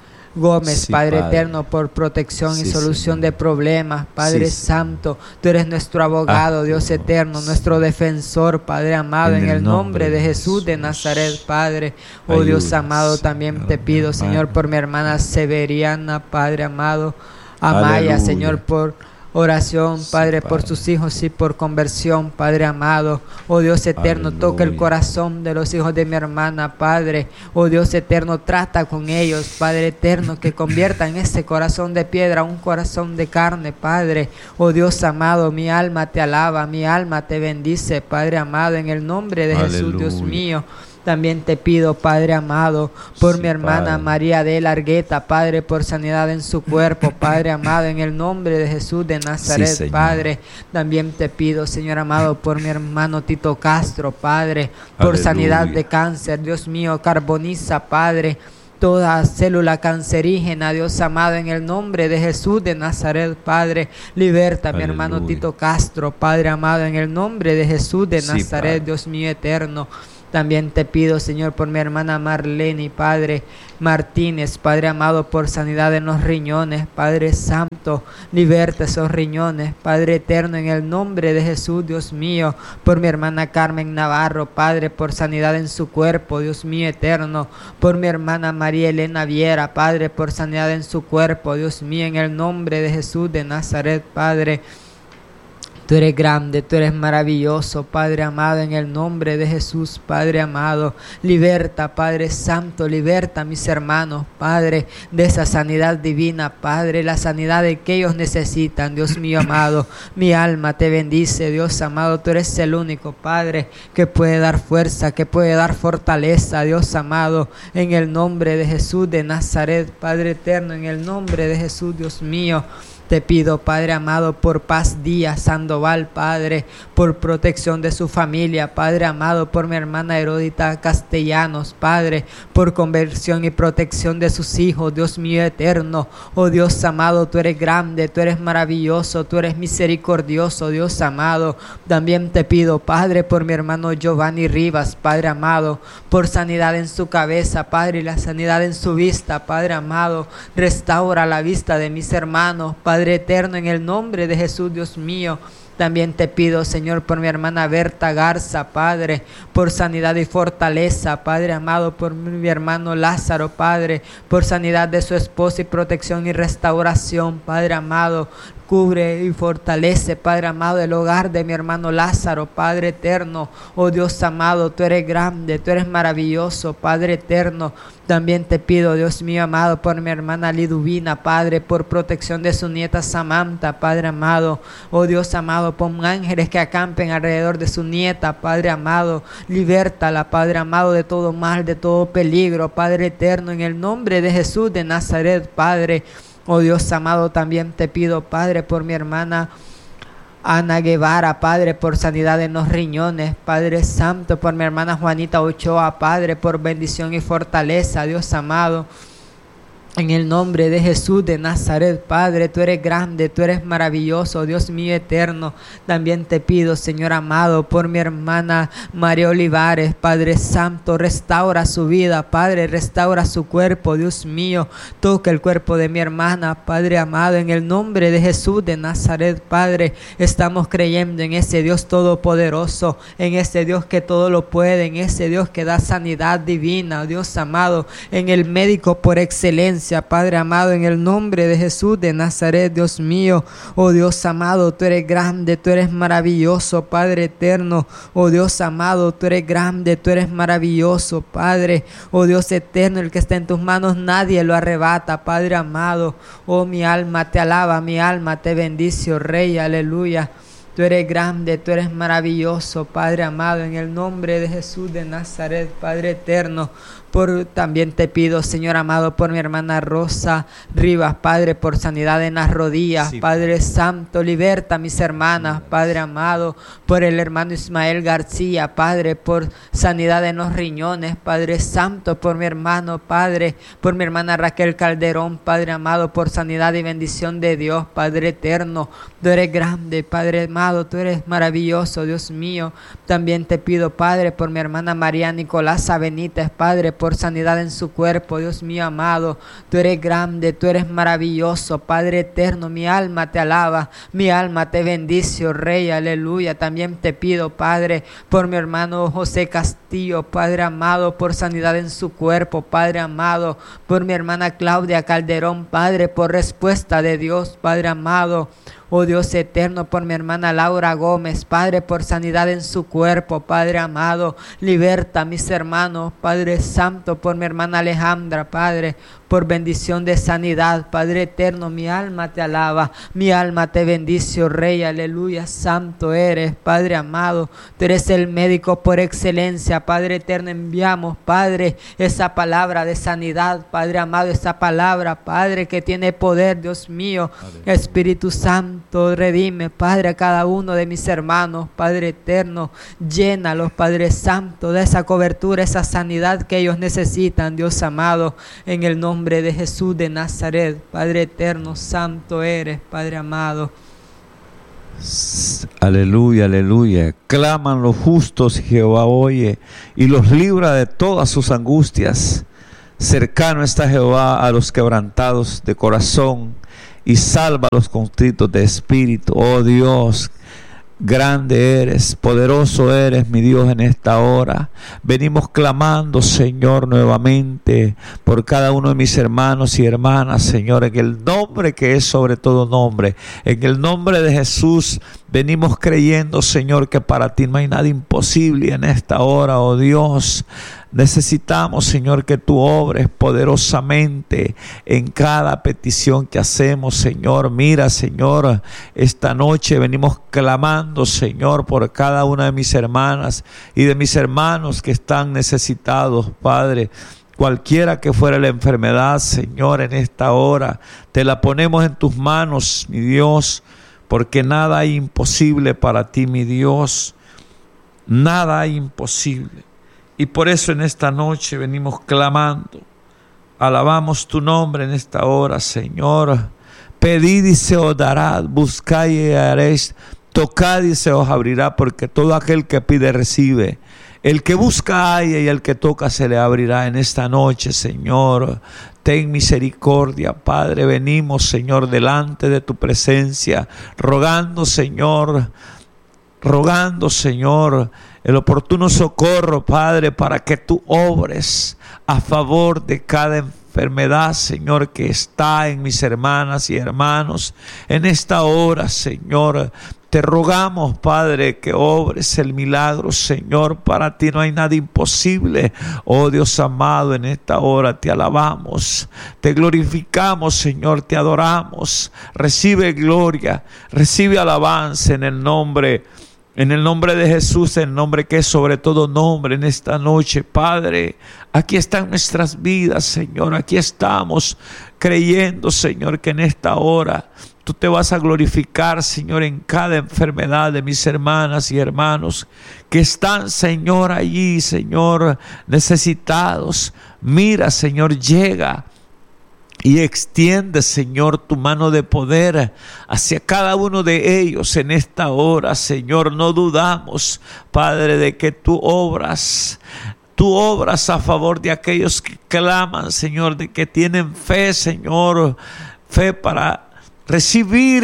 Gómez, Padre eterno, por protección y solución de problemas, Padre santo. Tú eres nuestro abogado, Dios eterno, nuestro defensor, Padre amado, en el nombre de Jesús de Nazaret, Padre. Oh Dios amado, también te pido, Señor, por mi hermana Severiana, Padre amado, Amaya, Señor, por oración, Padre, por sus hijos y por conversión, Padre amado. Oh Dios eterno, toca el corazón de los hijos de mi hermana, Padre. Oh Dios eterno, trata con ellos, Padre eterno, que conviertan ese corazón de piedra a un corazón de carne, Padre. Oh Dios amado, mi alma te alaba, mi alma te bendice, Padre amado, en el nombre de Jesús, Dios mío. También te pido, Padre amado, por mi hermana María de Largueta, Padre, por sanidad en su cuerpo, Padre amado, en el nombre de Jesús de Nazaret, Padre. También te pido, Señor amado, por mi hermano Tito Castro, Padre, por sanidad de cáncer, Dios mío, carboniza, Padre, toda célula cancerígena, Dios amado, en el nombre de Jesús de Nazaret, Padre. Liberta a mi hermano Tito Castro, Padre amado, en el nombre de Jesús de Nazaret, Dios mío eterno. También te pido, Señor, por mi hermana Marlene, Padre Martínez, Padre amado, por sanidad en los riñones, Padre santo, liberta esos riñones, Padre eterno, en el nombre de Jesús, Dios mío. Por mi hermana Carmen Navarro, Padre, por sanidad en su cuerpo, Dios mío eterno. Por mi hermana María Elena Viera, Padre, por sanidad en su cuerpo, Dios mío, en el nombre de Jesús de Nazaret, Padre. Tú eres grande, tú eres maravilloso, Padre amado, en el nombre de Jesús, Padre amado. Liberta, Padre santo, liberta a mis hermanos, Padre, de esa sanidad divina, Padre, la sanidad de que ellos necesitan, Dios mío amado. Mi alma te bendice, Dios amado, tú eres el único, Padre, que puede dar fuerza, que puede dar fortaleza, Dios amado, en el nombre de Jesús de Nazaret, Padre eterno, en el nombre de Jesús, Dios mío. Te pido, Padre amado, por Paz Díaz Sandoval, Padre, por protección de su familia, Padre amado, por mi hermana Heródita Castellanos, Padre, por conversión y protección de sus hijos, Dios mío eterno. Oh Dios amado, tú eres grande, tú eres maravilloso, tú eres misericordioso, Dios amado. También te pido, Padre, por mi hermano Giovanni Rivas, Padre amado, por sanidad en su cabeza, Padre, y la sanidad en su vista, Padre amado. Restaura la vista de mis hermanos, Padre eterno, en el nombre de Jesús, Dios mío. También te pido, Señor, por mi hermana Berta Garza, Padre, por sanidad y fortaleza, Padre amado, por mi hermano Lázaro, Padre, por sanidad de su esposa y protección y restauración, Padre amado. Cubre y fortalece, Padre amado, el hogar de mi hermano Lázaro, Padre eterno. Oh Dios amado, tú eres grande, tú eres maravilloso, Padre eterno. También te pido, Dios mío amado, por mi hermana Liduvina, Padre, por protección de su nieta Samantha, Padre amado. Oh Dios amado, pon ángeles que acampen alrededor de su nieta, Padre amado. Libértala, Padre amado, de todo mal, de todo peligro, Padre eterno, en el nombre de Jesús de Nazaret, Padre. Oh Dios amado, también te pido, Padre, por mi hermana Ana Guevara, Padre, por sanidad en los riñones, Padre santo, por mi hermana Juanita Ochoa, Padre, por bendición y fortaleza, Dios amado. En el nombre de Jesús de Nazaret, Padre, tú eres grande, tú eres maravilloso, Dios mío eterno. También te pido, Señor amado, por mi hermana María Olivares, Padre Santo, restaura su vida, Padre, restaura su cuerpo, Dios mío. Toca el cuerpo de mi hermana, Padre amado, en el nombre de Jesús de Nazaret, Padre. Estamos creyendo en ese Dios todopoderoso, en ese Dios que todo lo puede, en ese Dios que da sanidad divina, Dios amado, en el médico por excelencia, Padre amado, en el nombre de Jesús de Nazaret, Dios mío. Oh Dios amado, tú eres grande, tú eres maravilloso, Padre eterno. Oh Dios amado, tú eres grande, tú eres maravilloso, Padre. Oh Dios eterno, el que está en tus manos nadie lo arrebata, Padre amado. Oh, mi alma te alaba, mi alma te bendice, oh Rey, aleluya. Tú eres grande, tú eres maravilloso, Padre amado, en el nombre de Jesús de Nazaret, Padre eterno. También te pido, Señor amado, por mi hermana Rosa Rivas, Padre, por sanidad en las rodillas, sí, Padre Santo, liberta a mis hermanas, Padre amado, por el hermano Ismael García, Padre, por sanidad en los riñones, Padre Santo, por mi hermano, Padre, por mi hermana Raquel Calderón, Padre amado, por sanidad y bendición de Dios, Padre eterno. Tú eres grande, Padre amado, tú eres maravilloso, Dios mío. También te pido, Padre, por mi hermana María Nicolasa Benítez, Padre, por sanidad en su cuerpo, Dios mío amado. Tú eres grande, tú eres maravilloso, Padre eterno. Mi alma te alaba, mi alma te bendice, oh Rey, aleluya. También te pido, Padre, por mi hermano José Castillo, Padre amado, por sanidad en su cuerpo, Padre amado. Por mi hermana Claudia Calderón, Padre, por respuesta de Dios, Padre amado. Oh Dios eterno, por mi hermana Laura Gómez, Padre, por sanidad en su cuerpo, Padre amado. Liberta a mis hermanos, Padre Santo, por mi hermana Alejandra, Padre, por bendición de sanidad, Padre eterno. Mi alma te alaba, mi alma te bendice, oh Rey, aleluya. Santo eres, Padre amado. Tú eres el médico por excelencia, Padre eterno. Enviamos, Padre, esa palabra de sanidad, Padre amado, esa palabra, Padre, que tiene poder, Dios mío. Padre. Espíritu Santo, redime, Padre, a cada uno de mis hermanos, Padre eterno. Llénalos, Padre Santo, de esa cobertura, esa sanidad que ellos necesitan, Dios amado, en el nombre de Jesús de Nazaret, Padre eterno. Santo eres, Padre amado. Aleluya, aleluya. Claman los justos, Jehová oye y los libra de todas sus angustias. Cercano está Jehová a los quebrantados de corazón y salva a los contritos de espíritu. Oh Dios, grande eres, poderoso eres, mi Dios, en esta hora. Venimos clamando, Señor, nuevamente por cada uno de mis hermanos y hermanas, Señor, en el nombre que es sobre todo nombre. En el nombre de Jesús venimos creyendo, Señor, que para ti no hay nada imposible en esta hora, oh Dios. Necesitamos, Señor, que tú obres poderosamente en cada petición que hacemos, Señor. Mira, Señor, esta noche venimos clamando, Señor, por cada una de mis hermanas y de mis hermanos que están necesitados, Padre. Cualquiera que fuera la enfermedad, Señor, en esta hora, te la ponemos en tus manos, mi Dios, porque nada hay imposible para ti, mi Dios. Nada hay imposible. Y por eso en esta noche venimos clamando. Alabamos tu nombre en esta hora, Señor. Pedid y se os dará, buscad y haréis, tocad y se os abrirá, porque todo aquel que pide recibe. El que busca halla y el que toca se le abrirá. En esta noche, Señor, ten misericordia, Padre. Venimos, Señor, delante de tu presencia, rogando, Señor, el oportuno socorro, Padre, para que tú obres a favor de cada enfermedad, Señor, que está en mis hermanas y hermanos. En esta hora, Señor, te rogamos, Padre, que obres el milagro, Señor. Para ti no hay nada imposible. Oh Dios amado, en esta hora te alabamos, te glorificamos, Señor, te adoramos. Recibe gloria, recibe alabanza en el nombre de Jesús, el nombre que es sobre todo nombre. En esta noche, Padre, aquí están nuestras vidas, Señor. Aquí estamos creyendo, Señor, que en esta hora tú te vas a glorificar, Señor, en cada enfermedad de mis hermanas y hermanos que están, Señor, allí, Señor, necesitados. Mira, Señor, llega Y extiende, Señor, tu mano de poder hacia cada uno de ellos en esta hora, Señor. No dudamos, Padre, de que tú obras a favor de aquellos que claman, Señor, de que tienen fe, Señor, fe para recibir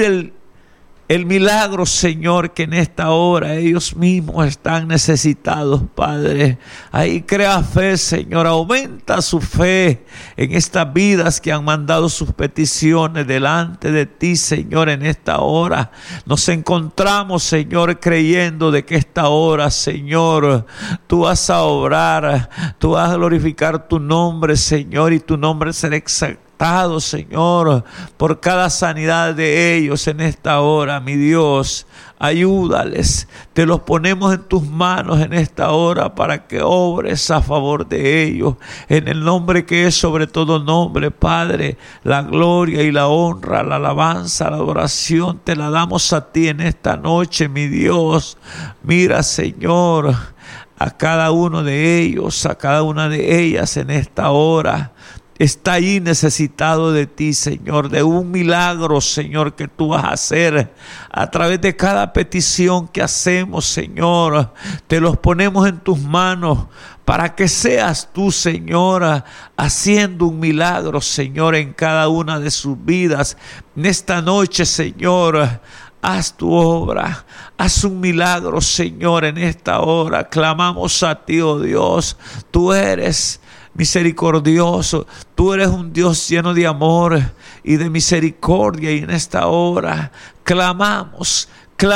el milagro, Señor, que en esta hora ellos mismos están necesitados, Padre. Ahí crea fe, Señor, aumenta su fe en estas vidas que han mandado sus peticiones delante de ti, Señor, en esta hora. Nos encontramos, Señor, creyendo de que esta hora, Señor, tú vas a obrar, tú vas a glorificar tu nombre, Señor, y tu nombre será exaltado, Señor, por cada sanidad de ellos en esta hora, mi Dios. Ayúdales, te los ponemos en tus manos en esta hora para que obres a favor de ellos, en el nombre que es sobre todo nombre, Padre. La gloria y la honra, la alabanza, la adoración te la damos a ti en esta noche, mi Dios. Mira, Señor, a cada uno de ellos, a cada una de ellas en esta hora. Está ahí necesitado de ti, Señor, de un milagro, Señor, que tú vas a hacer a través de cada petición que hacemos, Señor. Te los ponemos en tus manos para que seas tú, Señor, haciendo un milagro, Señor, en cada una de sus vidas. En esta noche, Señor, haz tu obra, haz un milagro, Señor, en esta hora. Clamamos a ti, oh Dios. Tú eres misericordioso, tú eres un Dios lleno de amor y de misericordia, y en esta hora clamamos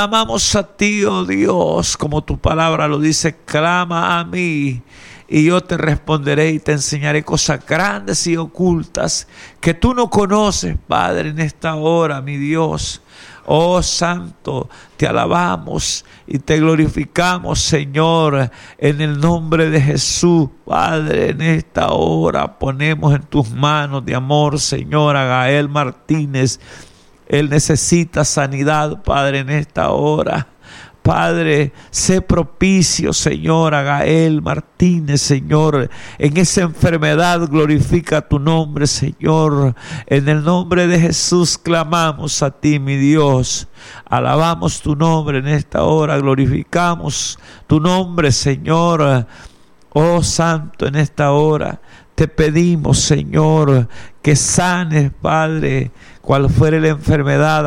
a ti, oh Dios, como tu palabra lo dice. Clama a mí y yo te responderé y te enseñaré cosas grandes y ocultas que tú no conoces, Padre, en esta hora, mi Dios. Oh Santo, te alabamos y te glorificamos, Señor, en el nombre de Jesús. Padre, en esta hora ponemos en tus manos de amor, Señor, a Gael Martínez. Él necesita sanidad, Padre, en esta hora. Padre, sé propicio, Señor, a Gael Martínez, Señor. En esa enfermedad glorifica tu nombre, Señor. En el nombre de Jesús clamamos a ti, mi Dios. Alabamos tu nombre en esta hora, glorificamos tu nombre, Señor. Oh Santo, en esta hora te pedimos, Señor, que sanes, Padre, cual fuere la enfermedad